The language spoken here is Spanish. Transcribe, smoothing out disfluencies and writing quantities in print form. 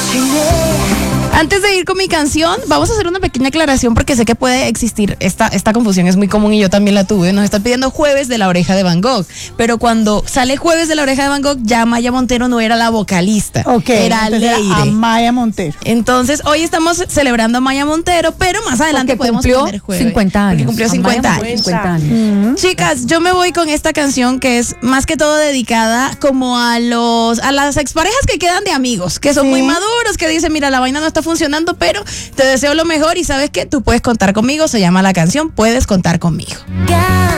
Antes de ir con mi canción, vamos a hacer una pequeña aclaración porque sé que puede existir esta confusión, es muy común y yo también la tuve. Nos están pidiendo Jueves de La Oreja de Van Gogh, pero cuando sale Jueves de La Oreja de Van Gogh, ya Maya Montero no era la vocalista, era Leire. Maya Montero. Entonces, hoy estamos celebrando a Maya Montero, pero más adelante podemos poner Jueves. 50 años. Porque cumplió 50 años. 50 años. Chicas, yo me voy con esta canción que es más que todo dedicada como a las exparejas que quedan de amigos, que son muy maduros, que dicen, mira, la vaina no está funcionando, pero te deseo lo mejor y sabes que tú puedes contar conmigo. Se llama la canción Puedes Contar Conmigo.